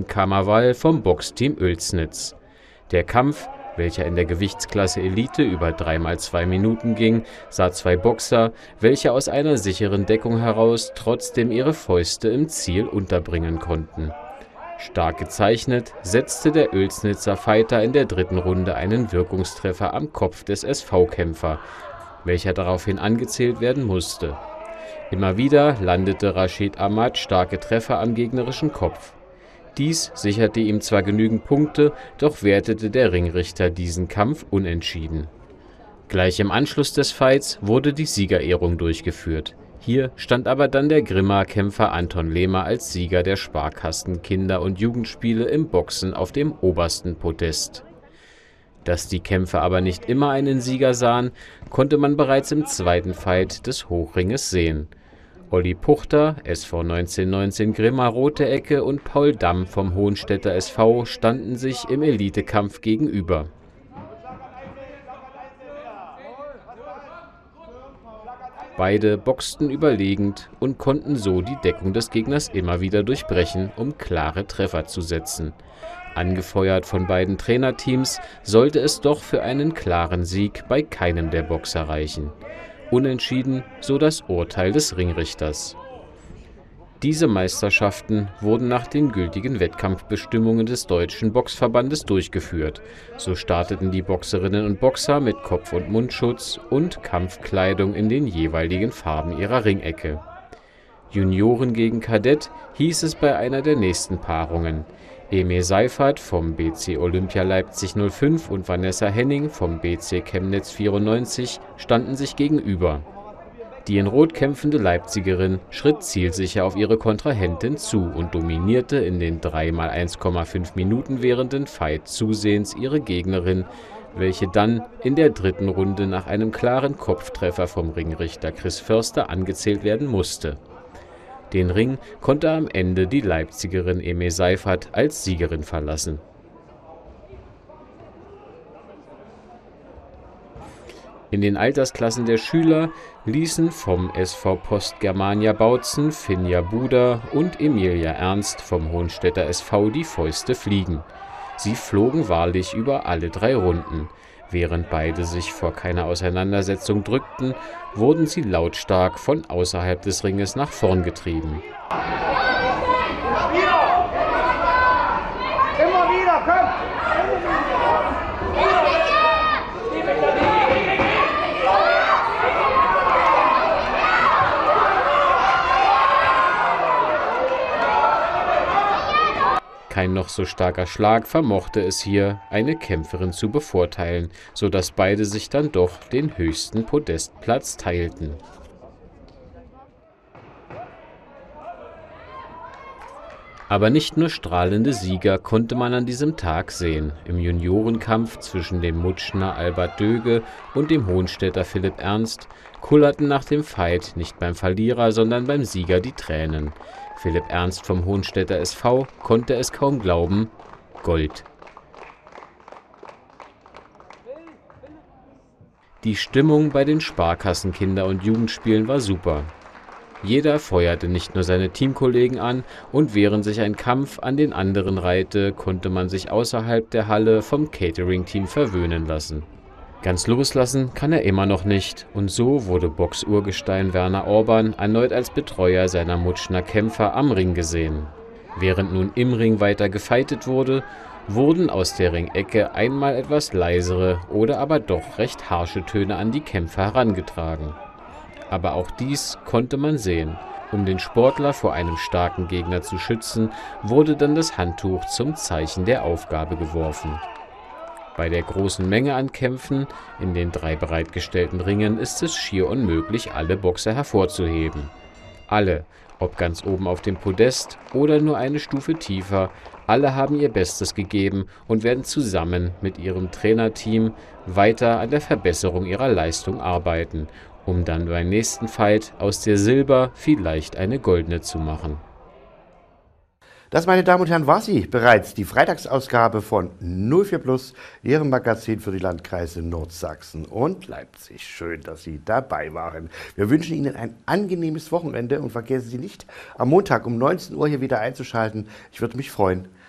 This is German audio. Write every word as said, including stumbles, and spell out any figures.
Ruben Kamerwall vom Boxteam Oelsnitz. Der Kampf, welcher in der Gewichtsklasse Elite über drei mal zwei Minuten ging, sah zwei Boxer, welche aus einer sicheren Deckung heraus trotzdem ihre Fäuste im Ziel unterbringen konnten. Stark gezeichnet setzte der Oelsnitzer Fighter in der dritten Runde einen Wirkungstreffer am Kopf des S V-Kämpfer, welcher daraufhin angezählt werden musste. Immer wieder landete Rashid Ahmad starke Treffer am gegnerischen Kopf. Dies sicherte ihm zwar genügend Punkte, doch wertete der Ringrichter diesen Kampf unentschieden. Gleich im Anschluss des Fights wurde die Siegerehrung durchgeführt. Hier stand aber dann der Grimma-Kämpfer Anton Lehmer als Sieger der Sparkassen Kinder- und Jugendspiele im Boxen auf dem obersten Podest. Dass die Kämpfer aber nicht immer einen Sieger sahen, konnte man bereits im zweiten Fight des Hochringes sehen. Olli Puchter, S V neunzehnhundertneunzehn Grimma Rote Ecke und Paul Damm vom Hohenstädter S V standen sich im Elitekampf gegenüber. Beide boxten überlegend und konnten so die Deckung des Gegners immer wieder durchbrechen, um klare Treffer zu setzen. Angefeuert von beiden Trainerteams sollte es doch für einen klaren Sieg bei keinem der Boxer reichen. Unentschieden, so das Urteil des Ringrichters. Diese Meisterschaften wurden nach den gültigen Wettkampfbestimmungen des Deutschen Boxverbandes durchgeführt. So starteten die Boxerinnen und Boxer mit Kopf- und Mundschutz und Kampfkleidung in den jeweiligen Farben ihrer Ringecke. Junioren gegen Kadett hieß es bei einer der nächsten Paarungen. Emil Seifert vom B C Olympia Leipzig null fünf und Vanessa Henning vom B C Chemnitz vierundneunzig standen sich gegenüber. Die in Rot kämpfende Leipzigerin schritt zielsicher auf ihre Kontrahentin zu und dominierte in den drei mal eins Komma fünf Minuten währenden Fight zusehends ihre Gegnerin, welche dann in der dritten Runde nach einem klaren Kopftreffer vom Ringrichter Chris Förster angezählt werden musste. Den Ring konnte am Ende die Leipzigerin Emil Seifert als Siegerin verlassen. In den Altersklassen der Schüler ließen vom S V Post Germania Bautzen Finja Buda und Emilia Ernst vom Hohenstädter S V die Fäuste fliegen. Sie flogen wahrlich über alle drei Runden. Während beide sich vor keiner Auseinandersetzung drückten, wurden sie lautstark von außerhalb des Ringes nach vorn getrieben. Immer wieder, komm! Kein noch so starker Schlag vermochte es hier, eine Kämpferin zu bevorteilen, sodass beide sich dann doch den höchsten Podestplatz teilten. Aber nicht nur strahlende Sieger konnte man an diesem Tag sehen. Im Juniorenkampf zwischen dem Mutschner Albert Döge und dem Hohenstädter Philipp Ernst kullerten nach dem Fight nicht beim Verlierer, sondern beim Sieger die Tränen. Philipp Ernst vom Hohenstädter S V konnte es kaum glauben: Gold. Die Stimmung bei den Sparkassen Kinder- und Jugendspielen war super. Jeder feuerte nicht nur seine Teamkollegen an, und während sich ein Kampf an den anderen reihte, konnte man sich außerhalb der Halle vom Catering-Team verwöhnen lassen. Ganz loslassen kann er immer noch nicht, und so wurde Box-Urgestein Werner Orban erneut als Betreuer seiner Mutschner Kämpfer am Ring gesehen. Während nun im Ring weiter gefeitet wurde, wurden aus der Ringecke einmal etwas leisere oder aber doch recht harsche Töne an die Kämpfer herangetragen. Aber auch dies konnte man sehen. Um den Sportler vor einem starken Gegner zu schützen, wurde dann das Handtuch zum Zeichen der Aufgabe geworfen. Bei der großen Menge an Kämpfen in den drei bereitgestellten Ringen ist es schier unmöglich, alle Boxer hervorzuheben. Alle, ob ganz oben auf dem Podest oder nur eine Stufe tiefer, alle haben ihr Bestes gegeben und werden zusammen mit ihrem Trainerteam weiter an der Verbesserung ihrer Leistung arbeiten, um dann beim nächsten Fight aus der Silber vielleicht eine goldene zu machen. Das, meine Damen und Herren, war sie bereits, die Freitagsausgabe von null vier Plus, Ihrem Magazin für die Landkreise Nordsachsen und Leipzig. Schön, dass Sie dabei waren. Wir wünschen Ihnen ein angenehmes Wochenende und vergessen Sie nicht, am Montag um neunzehn Uhr hier wieder einzuschalten. Ich würde mich freuen,